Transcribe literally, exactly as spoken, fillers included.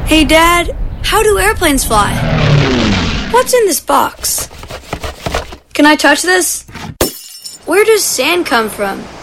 Hey, Dad, how do airplanes fly? What's in this box? Can I touch this? Where does sand come from?